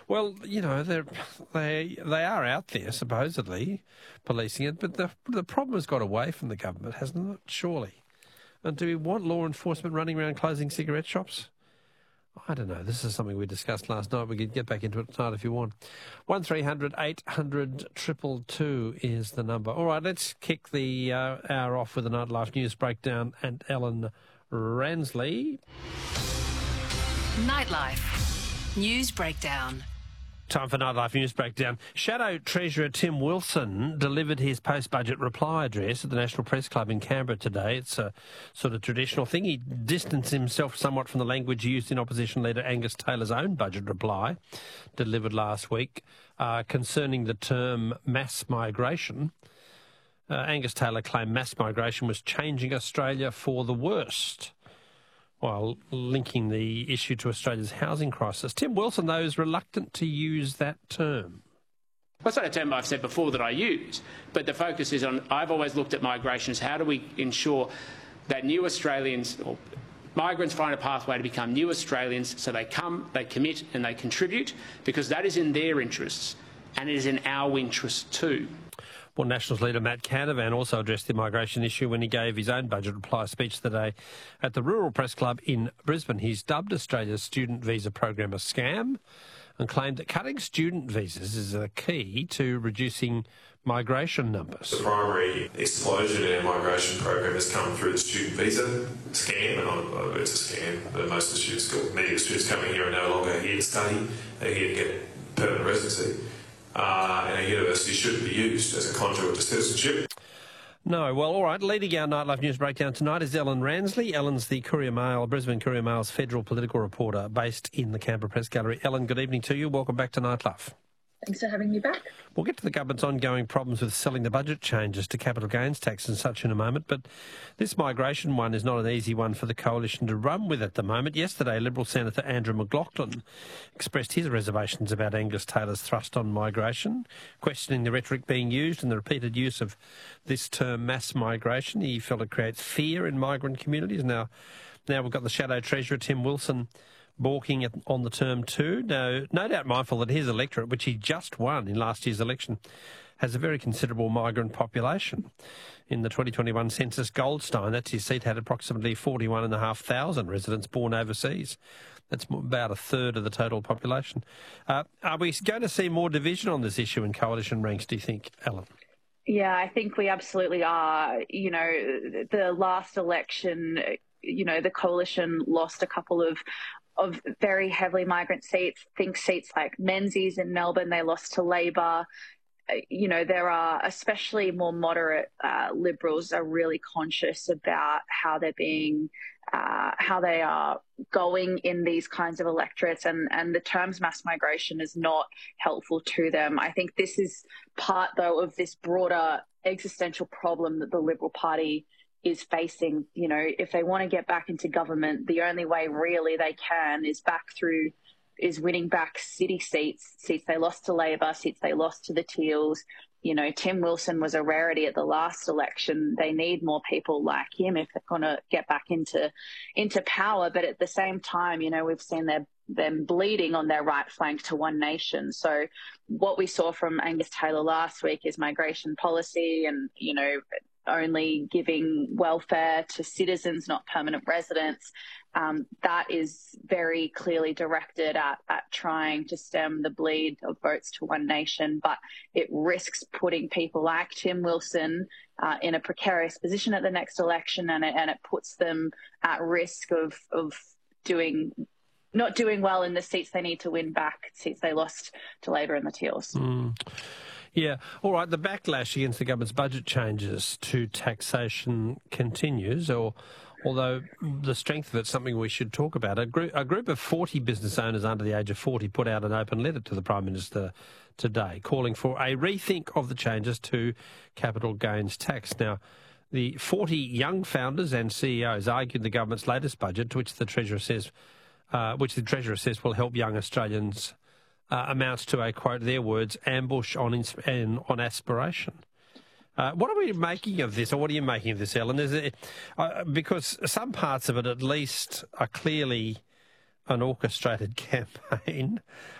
Well, you know, they are out there, supposedly, policing it, but the problem has got away from the government, hasn't it, surely? And do we want law enforcement running around closing cigarette shops? I don't know. This is something we discussed last night. We could get back into it tonight if you want. 1300 800 222 is the number. All right, let's kick the hour off with the Nightlife News Breakdown and Ellen Ransley. Nightlife News Breakdown. Time for Nightlife News Breakdown. Shadow Treasurer Tim Wilson delivered his post-budget reply address at the National Press Club in Canberra today. It's a sort of traditional thing. He distanced himself somewhat from the language used in Opposition Leader Angus Taylor's own budget reply, delivered last week, concerning the term mass migration. Angus Taylor claimed mass migration was changing Australia for the worst, while linking the issue to Australia's housing crisis. Tim Wilson, though, is reluctant to use that term. Well, it's not a term I've said before that I use, but the focus is on, I've always looked at migration as how do we ensure that new Australians or migrants find a pathway to become new Australians, so they come, they commit and they contribute, because that is in their interests and it is in our interests too. Well, Nationals leader Matt Canavan also addressed the migration issue when he gave his own budget reply speech today at the Rural Press Club in Brisbane. He's dubbed Australia's student visa program a scam and claimed that cutting student visas is a key to reducing migration numbers. The primary explosion in our migration program has come through the student visa scam, and it's a scam. But most of the students, many of the students coming here are no longer here to study, they're here to get permanent residency. And a university shouldn't be used as a conduit to citizenship. No, well, all right. Leading our Nightlife News Breakdown tonight is Ellen Ransley. Ellen's the Brisbane Courier Mail's federal political reporter based in the Canberra Press Gallery. Ellen, good evening to you. Welcome back to Nightlife. Thanks for having me back. We'll get to the government's ongoing problems with selling the budget changes to capital gains tax and such in a moment, but this migration one is not an easy one for the coalition to run with at the moment. Yesterday, Liberal Senator Andrew McLaughlin expressed his reservations about Angus Taylor's thrust on migration, questioning the rhetoric being used and the repeated use of this term mass migration. He felt it creates fear in migrant communities. Now we've got the Shadow Treasurer, Tim Wilson, balking on the term too. No doubt mindful that his electorate, which he just won in last year's election, has a very considerable migrant population. In the 2021 census, Goldstein, that's his seat, had approximately 41,500 residents born overseas. That's about a third of the total population. Are we going to see more division on this issue in coalition ranks, do you think, Ellen? Yeah, I think we absolutely are. You know, the last election, you know, the coalition lost a couple of very heavily migrant seats. Think seats like Menzies in Melbourne, they lost to Labor. You know, there are, especially more moderate Liberals are really conscious about how they're being, how they are going in these kinds of electorates, and the terms mass migration is not helpful to them. I think this is part, though, of this broader existential problem that the Liberal Party is facing. You know, if they want to get back into government, the only way really they can is winning back city seats they lost to Labor, seats they lost to the Teals. You know, Tim Wilson was a rarity at the last election. They need more people like him if they're going to get back into power. But at the same time, you know, we've seen them bleeding on their right flank to One Nation. So what we saw from Angus Taylor last week is migration policy and, you know, only giving welfare to citizens, not permanent residents. That is very clearly directed at trying to stem the bleed of votes to One Nation, but it risks putting people like Tim Wilson in a precarious position at the next election, and it puts them at risk of not doing well in the seats they need to win back, seats they lost to Labor and the Teals. Yeah, all right, the backlash against the government's budget changes to taxation continues, although the strength of it's something we should talk about. A group of 40 business owners under the age of 40 put out an open letter to the Prime Minister today calling for a rethink of the changes to capital gains tax. Now, the 40 young founders and CEOs argued the government's latest budget, which the Treasurer says will help young Australians, amounts to a, quote, their words, ambush on aspiration. What are we making of this, or what are you making of this, Ellen? Because some parts of it, at least, are clearly an orchestrated campaign.